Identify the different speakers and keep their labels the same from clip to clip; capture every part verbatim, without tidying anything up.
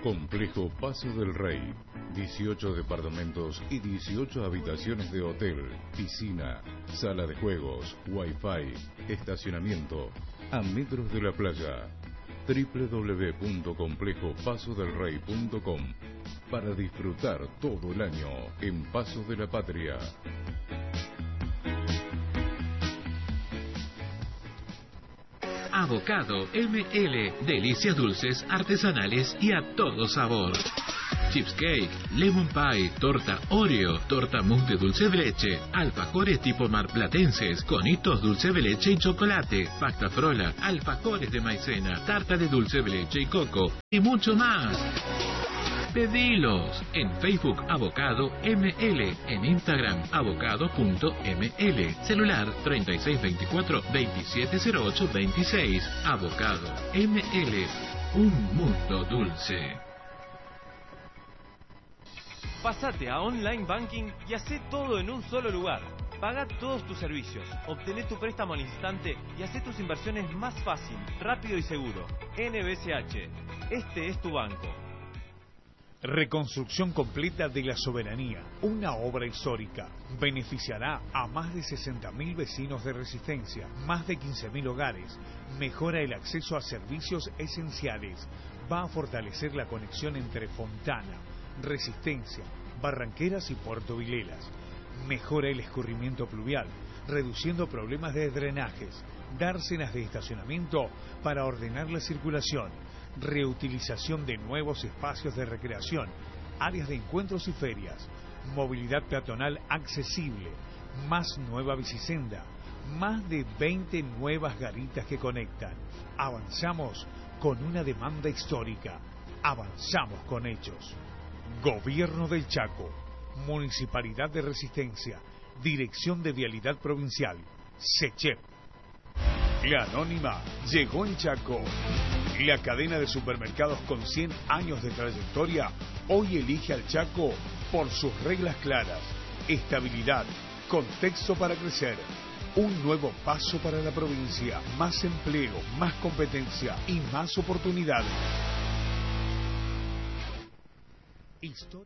Speaker 1: Complejo Paso del Rey, dieciocho departamentos y dieciocho habitaciones de hotel, piscina, sala de juegos, wifi, estacionamiento, a metros de la playa. doble u doble u doble u punto complejo paso del rey punto com para disfrutar todo el año en Paso de la Patria.
Speaker 2: Avocado M L, delicias dulces, artesanales y a todo sabor. Chips cake, lemon pie, torta Oreo, torta mousse de dulce de leche, alfajores tipo marplatenses, conitos dulce de leche y chocolate, pasta frola, alfajores de maicena, tarta de dulce de leche y coco y mucho más. Pedilos en Facebook Avocado M L, en Instagram avocado punto m l, celular treinta y seis veinticuatro veintisiete cero ocho veintiséis. Avocado M L, un mundo dulce.
Speaker 3: Pásate a Online Banking y hacé todo en un solo lugar. Paga todos tus servicios, obtené tu préstamo al instante y hacé tus inversiones más fácil, rápido y seguro. N B C H, este es tu banco.
Speaker 4: Reconstrucción completa de la Soberanía, una obra histórica. Beneficiará a más de sesenta mil vecinos de Resistencia, más de quince mil hogares. Mejora el acceso a servicios esenciales. Va a fortalecer la conexión entre Fontana, Resistencia, Barranqueras y Puerto Vilelas. Mejora el escurrimiento pluvial, reduciendo problemas de drenajes. Dársenas de estacionamiento para ordenar la circulación. Reutilización de nuevos espacios de recreación, áreas de encuentros y ferias, movilidad peatonal accesible, más nueva bicisenda, más de veinte nuevas garitas que conectan. Avanzamos con una demanda histórica, avanzamos con hechos. Gobierno del Chaco, Municipalidad de Resistencia, Dirección de Vialidad Provincial, SECHEP. La Anónima llegó en Chaco. La cadena de supermercados con cien años de trayectoria hoy elige al Chaco por sus reglas claras, estabilidad, contexto para crecer, un nuevo paso para la provincia, más empleo, más competencia y más oportunidades. Histórico.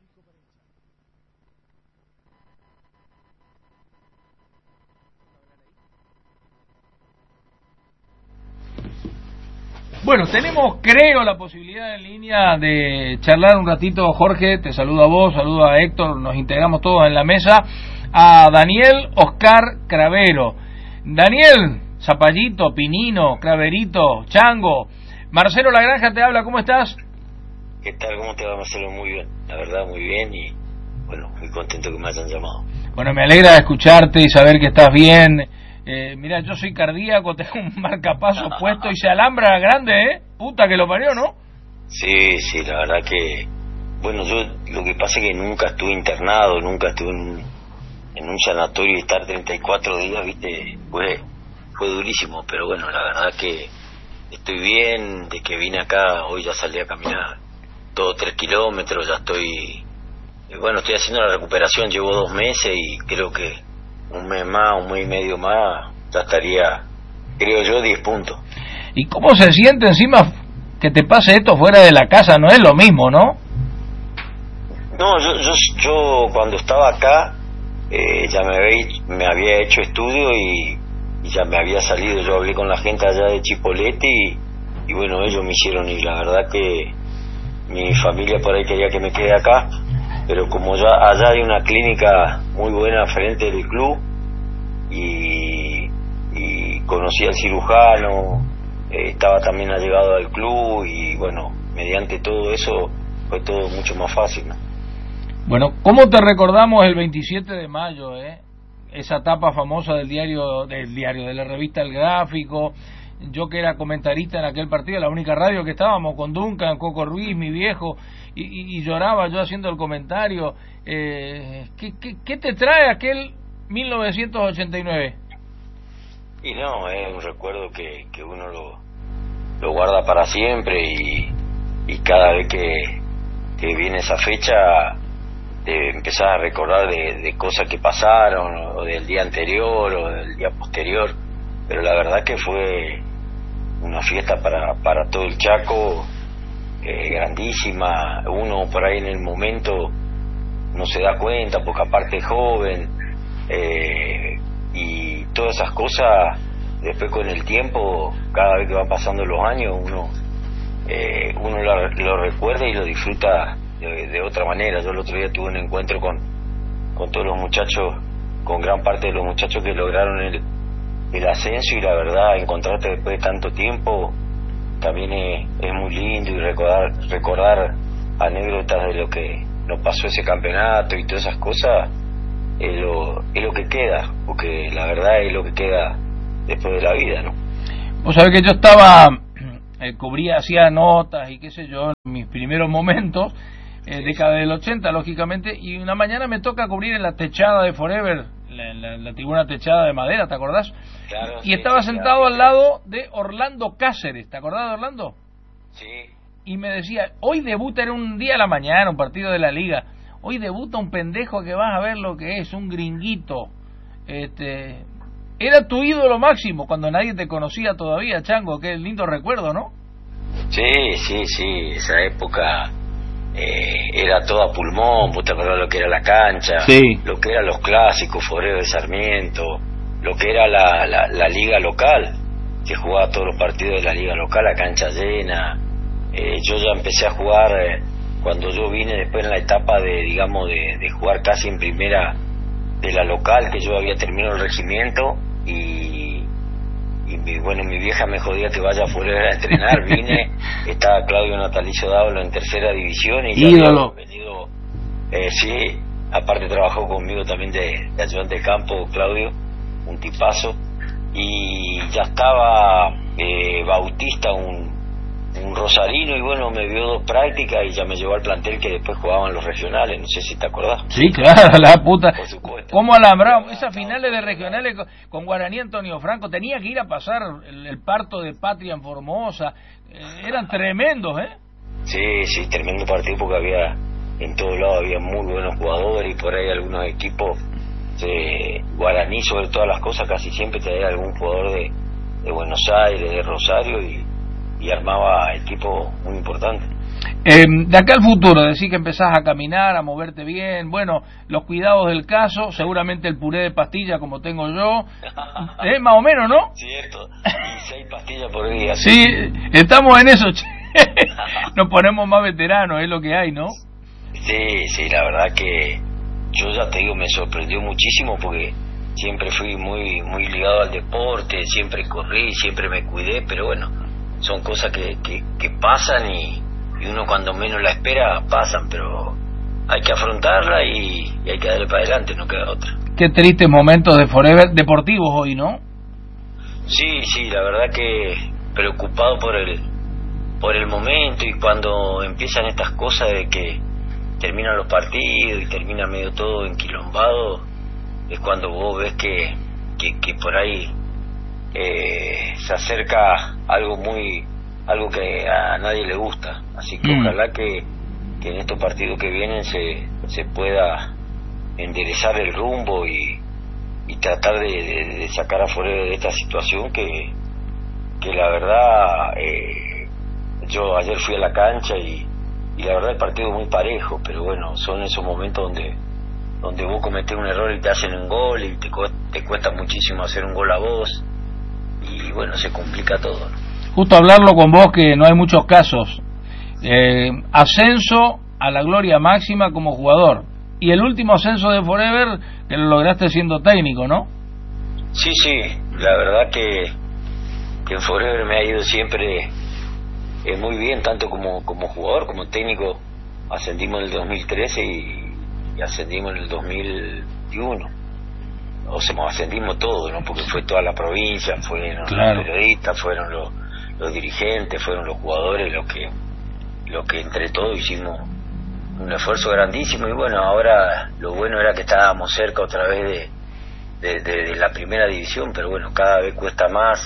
Speaker 5: Bueno, tenemos, creo, la posibilidad en línea de charlar un ratito. Jorge, te saludo a vos, saludo a Héctor, nos integramos todos en la mesa, a Daniel Oscar Cravero. Daniel, Zapallito, Pinino, Craverito, Chango, Marcelo Lagranja te habla, ¿cómo estás?
Speaker 6: ¿Qué tal? ¿Cómo te va, Marcelo? Muy bien, la verdad, muy bien y, bueno, muy contento que me hayan llamado.
Speaker 5: Bueno, me alegra escucharte y saber que estás bien. Eh, mira, yo soy cardíaco, tengo un marcapaso puesto y se alambra grande, ¿eh? Puta que lo parió, ¿no?
Speaker 6: Sí, sí, la verdad que... Bueno, yo lo que pasa es que nunca estuve internado, nunca estuve en un, en un sanatorio y estar treinta y cuatro días, ¿viste? Fue, fue durísimo, pero bueno, la verdad que estoy bien, de que vine acá, hoy ya salí a caminar todos tres kilómetros, ya estoy... Bueno, estoy haciendo la recuperación, llevo dos meses y creo que un mes más, un mes y medio más, ya estaría, creo yo, diez puntos.
Speaker 5: ¿Y cómo se siente encima que te pase esto fuera de la casa? No es lo mismo, ¿no?
Speaker 6: No, yo yo, yo cuando estaba acá, eh, ya me había, me había hecho estudio y, y ya me había salido. Yo hablé con la gente allá de Chipolete y, y bueno, ellos me hicieron ir. La verdad que mi familia por ahí quería que me quede acá, pero como ya allá hay una clínica muy buena frente del club y, y conocí al cirujano, eh, estaba también allegado al club y bueno, mediante todo eso fue todo mucho más fácil, ¿no?
Speaker 5: Bueno, ¿cómo te recordamos el veintisiete de mayo, eh? Esa etapa famosa del diario, del diario, de la revista El Gráfico. Yo que era comentarista en aquel partido, la única radio que estábamos, con Duncan, Coco Ruiz, mi viejo, y, y, y lloraba yo haciendo el comentario. Eh, ¿qué, qué, ¿Qué te trae aquel mil novecientos ochenta y nueve?
Speaker 6: Y no, es un recuerdo que, que uno lo, lo guarda para siempre y, y cada vez que, que viene esa fecha de empezar a recordar de, de cosas que pasaron, o del día anterior, o del día posterior, pero la verdad que fue una fiesta para para todo el Chaco, eh, grandísima. Uno por ahí en el momento no se da cuenta porque aparte es joven, eh, y todas esas cosas después con el tiempo, cada vez que van pasando los años, uno eh, uno lo, lo recuerda y lo disfruta de, de otra manera. Yo el otro día tuve un encuentro con con todos los muchachos, con gran parte de los muchachos que lograron el, el ascenso, y la verdad encontrarte después de tanto tiempo también es, es muy lindo, y recordar recordar anécdotas de lo que nos pasó ese campeonato y todas esas cosas es lo, es lo que queda, porque la verdad es lo que queda después de la vida, ¿no?
Speaker 5: Vos sabés que yo estaba, eh, cubría, hacía notas y qué sé yo, en mis primeros momentos, eh, década del ochenta, lógicamente, y una mañana me toca cubrir en la techada de Forever, la, la, la tribuna techada de madera, ¿te acordás?
Speaker 6: Claro,
Speaker 5: y
Speaker 6: sí,
Speaker 5: estaba
Speaker 6: sí,
Speaker 5: sentado
Speaker 6: claro,
Speaker 5: al lado de Orlando Cáceres, ¿te acordás de Orlando?
Speaker 6: Sí.
Speaker 5: Y me decía, hoy debuta, era un día a la mañana, un partido de la liga, hoy debuta un pendejo que vas a ver lo que es, un gringuito. Este, era tu ídolo máximo cuando nadie te conocía todavía, Chango, qué lindo recuerdo, ¿no?
Speaker 6: Sí, sí, sí, esa época eh, era toda pulmón, vos te acordás lo que era la cancha,
Speaker 5: Sí.
Speaker 6: lo que eran los clásicos, Forever de Sarmiento, lo que era la, la, la liga local, que jugaba todos los partidos de la liga local a cancha llena. Eh, yo ya empecé a jugar eh, cuando yo vine después en la etapa de, digamos, de, de jugar casi en primera de la local, que yo había terminado el regimiento, y, y mi, bueno, mi vieja me jodía que vaya a Forever a entrenar. Vine, estaba Claudio Natalicio Dávalo en tercera división, y
Speaker 5: ídolo.
Speaker 6: ya había venido, eh, sí, aparte trabajó conmigo también de, de ayudante de campo, Claudio, un tipazo, y ya estaba eh, Bautista, un un rosarino, y bueno, me vio dos prácticas y ya me llevó al plantel que después jugaban los regionales, no sé si te acordás.
Speaker 5: Sí, claro, la puta.
Speaker 6: Por supuesto.
Speaker 5: ¿Cómo alambramos esas finales de regionales con, con Guaraní Antonio Franco? Tenía que ir a pasar el, el parto de Patria en Formosa, eh, eran tremendos, ¿eh?
Speaker 6: Sí, sí, tremendo partido, porque había, en todos lados había muy buenos jugadores, y por ahí algunos equipos, eh, Guaraní sobre todas las cosas, casi siempre traía algún jugador de, de Buenos Aires, de Rosario, y y armaba equipo muy importante.
Speaker 5: Eh, de acá al futuro, decís que empezás a caminar, a moverte bien, bueno, los cuidados del caso, seguramente el puré de pastilla como tengo yo, eh, más o menos, ¿no?
Speaker 6: Cierto, y seis pastillas por día.
Speaker 5: Sí, estamos en eso, che. Nos ponemos más veteranos, es lo que hay, ¿no?
Speaker 6: Sí, sí, la verdad que yo ya te digo, me sorprendió muchísimo, porque siempre fui muy muy ligado al deporte, siempre corrí, siempre me cuidé, pero bueno, son cosas que, que, que pasan, y, y uno cuando menos la espera pasan, pero hay que afrontarla y, y hay que darle para adelante, no queda otra.
Speaker 5: Qué tristes momentos de Forever deportivos hoy, ¿no?
Speaker 6: Sí, sí, la verdad que preocupado por el por el momento, y cuando empiezan estas cosas de que terminan los partidos y termina medio todo enquilombado, es cuando vos ves que, que, que por ahí Eh, se acerca algo muy algo que a nadie le gusta, así que mm. ojalá que, que en estos partidos que vienen se, se pueda enderezar el rumbo y, y tratar de, de, de sacar a Forever de esta situación que, que la verdad eh, yo ayer fui a la cancha y, y la verdad el partido es muy parejo, pero bueno, son esos momentos donde donde vos cometés un error y te hacen un gol, y te, te cuesta muchísimo hacer un gol a vos, y bueno, se complica todo.
Speaker 5: Justo hablarlo con vos, que no hay muchos casos. Eh, ascenso a la gloria máxima como jugador, y el último ascenso de Forever que lo lograste siendo técnico, ¿no?
Speaker 6: Sí, sí, la verdad que, que en Forever me ha ido siempre eh, muy bien, tanto como, como jugador, como técnico. Ascendimos en el dos mil trece y, y ascendimos en el dos mil veintiuno. O sea, ascendimos todo, ¿no? Porque fue toda la provincia, fueron claro. los periodistas, fueron los, los dirigentes, fueron los jugadores, los que, los que entre todos hicimos un esfuerzo grandísimo. Y bueno, ahora lo bueno era que estábamos cerca otra vez de, de, de, de la primera división, pero bueno, cada vez cuesta más,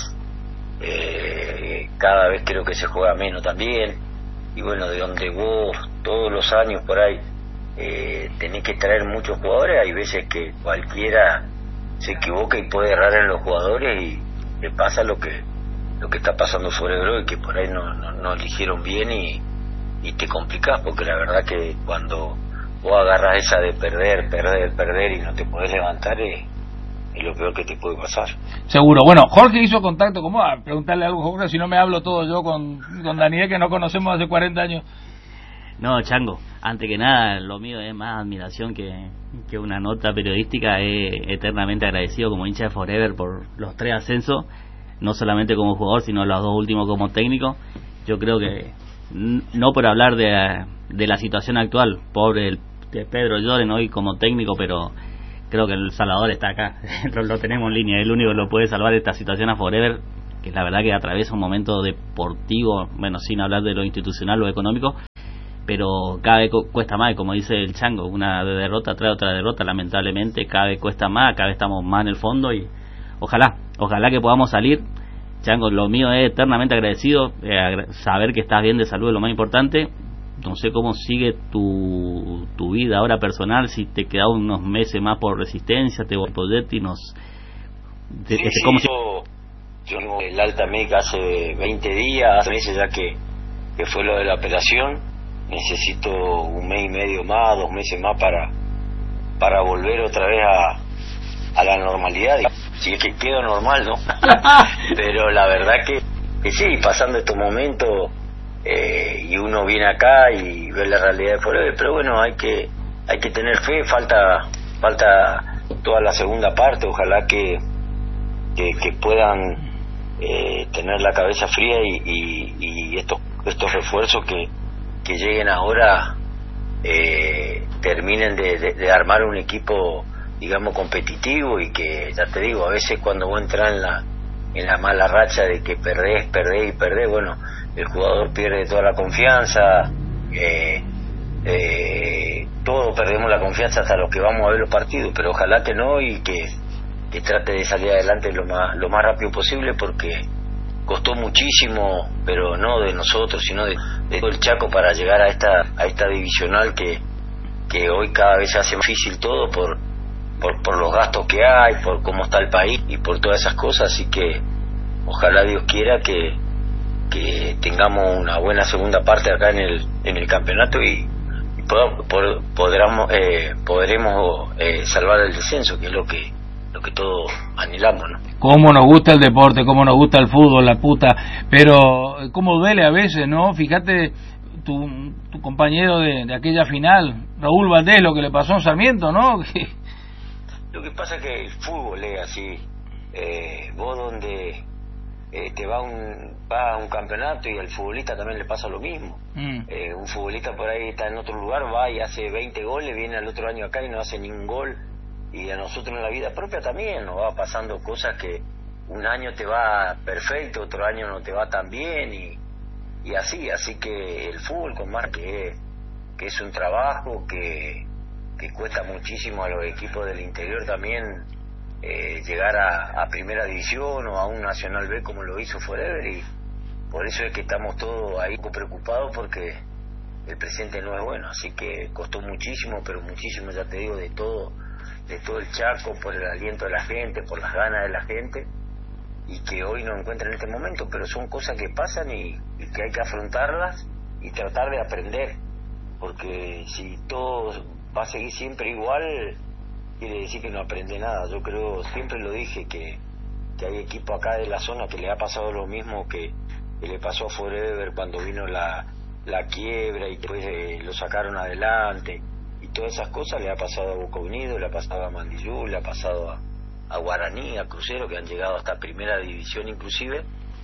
Speaker 6: eh, cada vez creo que se juega menos también, y bueno, de donde vos todos los años por ahí eh, tenés que traer muchos jugadores, hay veces que cualquiera se equivoca y puede errar en los jugadores, y le pasa lo que lo que está pasando Forever hoy, que por ahí no, no, no eligieron bien, y, y te complicás, porque la verdad que cuando vos agarras esa de perder, perder, perder y no te podés levantar, es, es lo peor que te puede pasar.
Speaker 5: Seguro. Bueno, Jorge hizo contacto con vos, a preguntarle algo, Jorge, si no me hablo todo yo con, con Daniel, que no conocemos hace cuarenta años.
Speaker 7: No, Chango, antes que nada, lo mío es más admiración que, que una nota periodística. Es eternamente agradecido como hincha de Forever por los tres ascensos, no solamente como jugador, sino los dos últimos como técnico. Yo creo que, no por hablar de, de la situación actual, pobre el, de Pedro Lloren hoy como técnico, pero creo que el Salvador está acá, lo, lo tenemos en línea, el único que lo puede salvar esta situación a Forever, que la verdad que atraviesa un momento deportivo, bueno, sin hablar de lo institucional, lo económico, pero cada vez cuesta más, como dice el Chango, una derrota trae otra derrota, lamentablemente cada vez cuesta más, cada vez estamos más en el fondo, y ojalá, ojalá que podamos salir. Chango, lo mío es eternamente agradecido, eh, saber que estás bien de salud es lo más importante. No sé cómo sigue tu, tu vida ahora personal, si te quedan unos meses más por Resistencia, te voy a poder y nos...
Speaker 6: Sí, te, sí, ¿cómo yo, yo tengo el alta médica hace veinte días, hace meses ya que, que fue lo de la operación. Necesito un mes y medio más, dos meses más para para volver otra vez a, a la normalidad, si es que quedo normal, ¿no? Pero la verdad que, que sí, pasando estos momentos, eh, y uno viene acá y ve la realidad de Forever, pero bueno, hay que hay que tener fe, falta falta toda la segunda parte, ojalá que que, que puedan eh, tener la cabeza fría y, y, y estos estos refuerzos que que lleguen ahora eh, terminen de, de, de armar un equipo, digamos, competitivo, y que, ya te digo, a veces cuando vos entras en la en la mala racha de que perdés, perdés y perdés, bueno, el jugador pierde toda la confianza, eh, eh, todos perdemos la confianza hasta los que vamos a ver los partidos, pero ojalá que no, y que, que trate de salir adelante lo más lo más rápido posible, porque costó muchísimo, pero no de nosotros, sino de, de todo el Chaco para llegar a esta a esta divisional que que hoy cada vez se hace más difícil todo por por por los gastos que hay, por cómo está el país y por todas esas cosas. Así que ojalá Dios quiera que que tengamos una buena segunda parte acá en el en el campeonato y, y pod, pod, podremos eh, podremos eh, salvar el descenso, que es lo que lo que todos anhelamos, ¿no?
Speaker 5: Cómo nos gusta el deporte, cómo nos gusta el fútbol, la puta, pero cómo duele a veces, ¿no? Fíjate tu, tu compañero de, de aquella final, Raúl Valdés, lo que le pasó a Sarmiento, ¿no?
Speaker 6: Lo que pasa es que el fútbol es así, eh, vos donde eh, te va un va a un campeonato y al futbolista también le pasa lo mismo. Mm. Eh, un futbolista por ahí está en otro lugar, va y hace veinte goles, viene al otro año acá y no hace ningún gol. Y a nosotros en la vida propia también nos va pasando cosas que un año te va perfecto, otro año no te va tan bien, y, y así, así que el fútbol, con más que, que es un trabajo que, que cuesta muchísimo a los equipos del interior también eh, llegar a, a primera división o a un Nacional B como lo hizo Forever, y por eso es que estamos todos ahí preocupados, porque el presente no es bueno, así que costó muchísimo, pero muchísimo, ya te digo, de todo de todo el Chaco, por el aliento de la gente, por las ganas de la gente, y que hoy no encuentran en este momento, pero son cosas que pasan y, y que hay que afrontarlas y tratar de aprender, porque si todo va a seguir siempre igual, quiere decir que no aprende nada. Yo creo, siempre lo dije, que, que hay equipos acá de la zona que le ha pasado lo mismo que, que le pasó a Forever cuando vino la, la quiebra y después eh, lo sacaron adelante. Todas esas cosas le ha pasado a Boca Unido, le ha pasado a Mandillú, le ha pasado a, a Guaraní, a Crucero, que han llegado hasta primera división inclusive,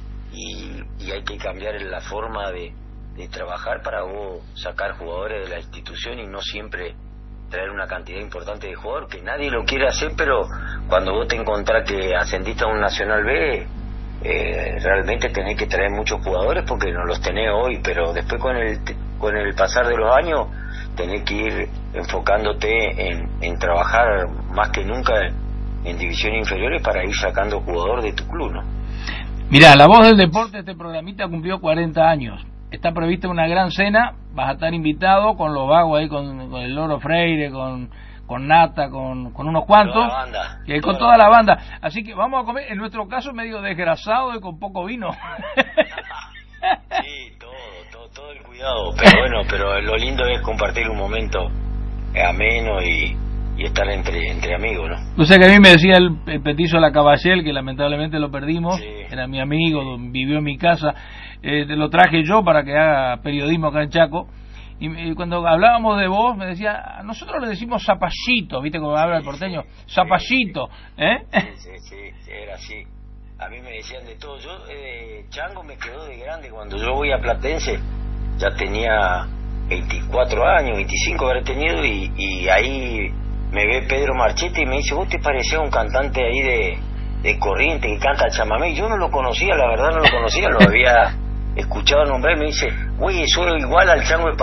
Speaker 6: y, y hay que cambiar la forma de, de trabajar para vos sacar jugadores de la institución y no siempre traer una cantidad importante de jugadores, que nadie lo quiere hacer, pero cuando vos te encontrás que ascendiste a un Nacional B, eh, realmente tenés que traer muchos jugadores, porque no los tenés hoy, pero después con el con el pasar de los años tenés que ir enfocándote en, en trabajar más que nunca en divisiones inferiores para ir sacando jugador de tu club, ¿no?
Speaker 5: Mirá, La Voz del Deporte, este programita cumplió cuarenta años. Está prevista una gran cena, vas a estar invitado con los vagos ahí, con, con el Loro Freire, con con Nata, con, con unos cuantos,
Speaker 6: toda la banda,
Speaker 5: y con
Speaker 6: toda,
Speaker 5: toda la banda. Así que vamos a comer, en nuestro caso medio desgrasado y con poco vino.
Speaker 6: Sí, todo, todo, todo el cuidado, pero bueno, pero lo lindo es compartir un momento ameno y, y estar entre entre amigos, ¿no?
Speaker 5: O sea que a mí me decía el, el petizo La Caballel, que lamentablemente lo perdimos,
Speaker 6: Sí.
Speaker 5: era mi amigo, vivió en mi casa, eh, te lo traje yo para que haga periodismo acá en Chaco, y, y cuando hablábamos de vos me decía, nosotros le decimos zapallito, ¿viste cómo habla el porteño?
Speaker 6: Sí,
Speaker 5: Zapallito, ¿eh?
Speaker 6: Sí, sí, sí, sí, era así. A mí me decían de todo. Yo, eh, Chango me quedó de grande. Cuando yo voy a Platense, ya tenía veinticuatro años, veinticinco habré tenido, y, y ahí me ve Pedro Marchetti y me dice, vos te parecías un cantante ahí de, de Corrientes que canta el chamamé. Yo no lo conocía, la verdad no lo conocía, lo había escuchado nombrar, y me dice, güey, soy igual al Chango de